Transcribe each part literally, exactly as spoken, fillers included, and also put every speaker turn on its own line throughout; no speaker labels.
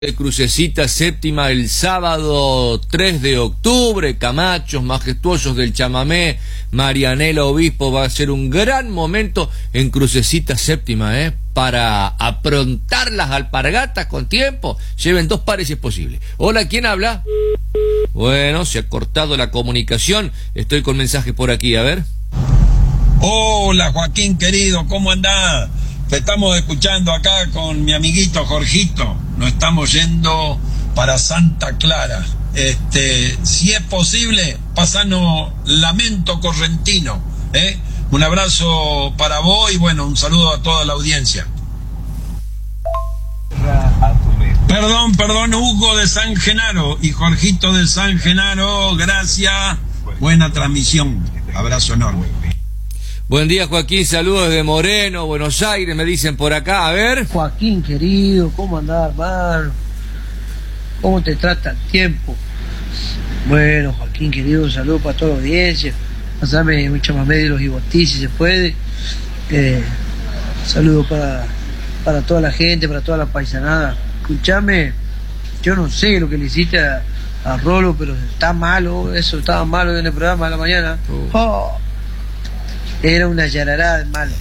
de Crucecita Séptima el sábado tres de octubre, Camachos Majestuosos del Chamamé, Marianela Obispo. Va a ser un gran momento en Crucecita Séptima, ¿eh? Para aprontar las alpargatas con tiempo. Lleven dos pares si es posible. Hola, ¿quién habla? Bueno, se ha cortado la comunicación. Estoy con mensajes por aquí, a ver.
Hola, Joaquín querido, ¿cómo andás? Te estamos escuchando acá con mi amiguito Jorgito. Nos estamos yendo para Santa Clara. Este, si es posible, pasanos Lamento Correntino, ¿eh? Un abrazo para vos y bueno, un saludo a toda la audiencia. Perdón, perdón, Hugo de San Genaro y Jorgito de San Genaro, gracias. Buena transmisión. Abrazo enorme.
Buen día, Joaquín, saludos desde Moreno, Buenos Aires, me dicen por acá, a ver.
Joaquín, querido, ¿cómo andás, hermano? ¿Cómo te trata el tiempo? Bueno, Joaquín, querido, un saludo para toda la audiencia. Pasame mucho más medio los Ibotí, si se puede. Eh, saludo para, para toda la gente, para toda la paisanada. Escuchame, yo no sé lo que le hiciste a, a Rolo, pero está malo, eso estaba malo en el programa de la mañana. Uh. Oh. Era una yararada de malo.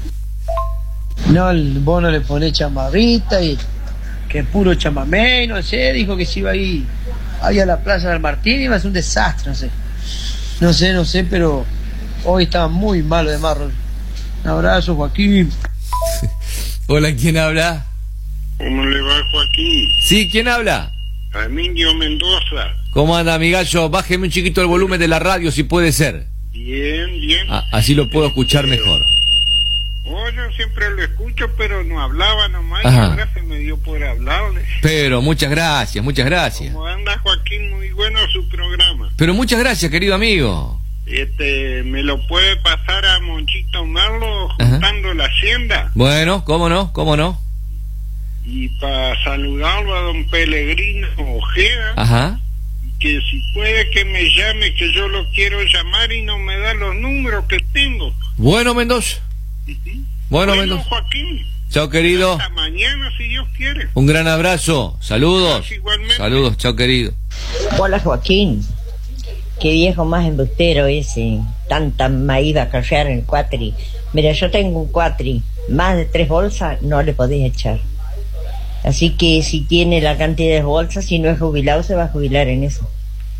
No, vos no le ponés chamavita y que puro chamamé, no sé, dijo que se iba ahí, ahí a la Plaza del Martín y iba a ser un desastre, no sé. No sé, no sé, pero hoy estaba muy malo de marro. Un abrazo, Joaquín.
Hola, ¿quién habla?
¿Cómo le va, Joaquín?
Sí, ¿quién habla?
Arminio Mendoza.
¿Cómo anda, amigallo? Bájeme un chiquito el volumen de la radio, si puede ser.
Bien, bien.
Ah, así lo puedo escuchar mejor.
Oh, yo siempre lo escucho, pero no hablaba nomás.
Ajá.
Y ahora se me dio por hablarle.
Pero muchas gracias, muchas gracias.
¿Cómo anda, Joaquín? Muy bueno su programa.
Pero muchas gracias, querido amigo.
Este, ¿me lo puede pasar a Monchito Merlo juntando Ajá. la hacienda?
Bueno, ¿cómo no? ¿Cómo no?
Y para saludarlo a don Pellegrino Ojeda.
Ajá.
Que si puede que me llame, que yo lo quiero llamar y no me da los números que tengo.
Bueno, Mendoza.
Uh-huh.
Bueno,
bueno,
Mendoza.
Joaquín.
Chao, querido.
Hasta mañana, si Dios quiere.
Un gran abrazo. Saludos. Saludos, chao, querido.
Hola, Joaquín. Qué viejo más embustero ese. Tanta maíz a cargar en el cuatri. Mira, yo tengo un cuatri. Más de tres bolsas no le podés echar. Así que si tiene la cantidad de bolsas, si no es jubilado, se va a jubilar en eso.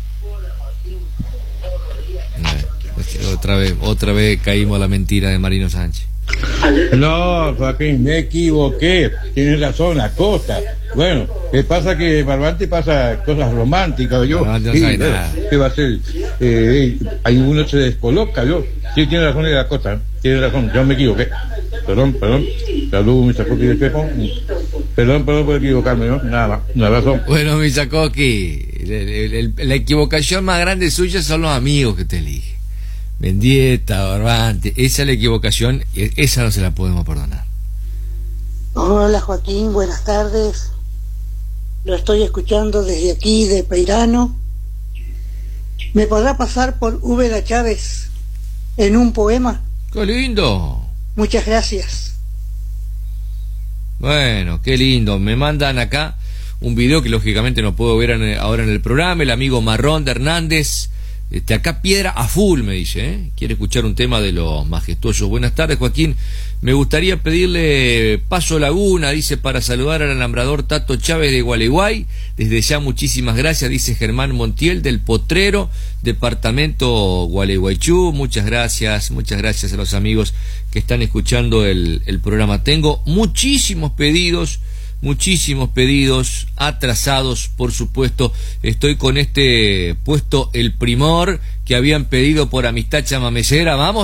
Eh, otra vez, otra vez caímos a la mentira de Marino Sánchez.
No, Joaquín, me equivoqué. Tienes razón, la costa. Bueno, ¿qué pasa? Que Barbante pasa cosas románticas, yo.
No, no
sí,
sabe
bueno,
nada.
¿qué va a hacer? Eh, hay uno se descoloca, yo. Sí, tiene razón de la costa, tiene razón, yo me equivoqué. Perdón, perdón. Saludos, mi Chacoqui de Pepo. Perdón, perdón por equivocarme, ¿no? Nada más, una razón.
Bueno, mi Chacoqui, la equivocación más grande suya son los amigos que te eligen. Mendieta, Barbante, esa es la equivocación, esa no se la podemos perdonar.
Hola, Joaquín, buenas tardes. Lo estoy escuchando desde aquí, de Peirano. ¿Me podrá pasar por Úbeda Chávez en un poema?
¡Qué lindo!
Muchas gracias.
Bueno, qué lindo. Me mandan acá un video que lógicamente no puedo ver en, ahora en el programa. El amigo Marrón de Hernández. Este, acá piedra a full, me dice, ¿eh? Quiere escuchar un tema de los majestuosos. Buenas tardes, Joaquín. Me gustaría pedirle Paso Laguna, dice, para saludar al alambrador Tato Chávez de Gualeguay. Desde ya, muchísimas gracias, dice Germán Montiel del Potrero, departamento Gualeguaychú. Muchas gracias, muchas gracias a los amigos que están escuchando el, el programa. Tengo muchísimos pedidos. Muchísimos pedidos atrasados, por supuesto. Estoy con este puesto el primor que habían pedido por Amistad Chamamecera. Vamos.